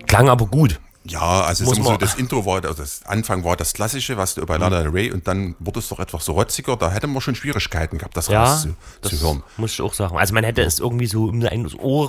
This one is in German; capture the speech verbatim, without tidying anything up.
Klang aber gut. Ja, also Muss sagen wir so, man- das Intro war, also das Anfang war das Klassische, was du bei Lana Del Rey, und dann wurde es doch etwas so rotziger, da hätte man schon Schwierigkeiten gehabt, das Ja, raus zu, das zu hören. muss ich auch sagen. Also man hätte es irgendwie so um sein Ohr